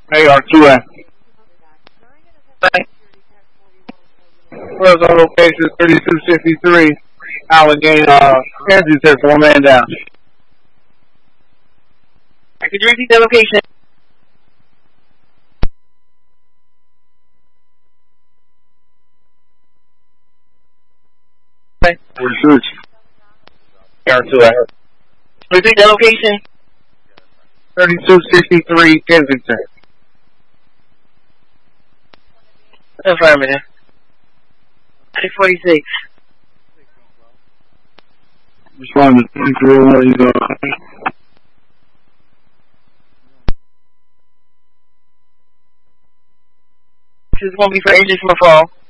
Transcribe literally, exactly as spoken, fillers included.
A R two A. Where's our location? thirty-two sixty-three. Allegheny, uh, Kensington, one man down. Could you repeat the location? Pursuit. A R two A. Repeat the location. thirty-two sixty-three, Kensington. Affirmative. six forty-six. Respond to three one, you go. This is going to be for engine from a fall.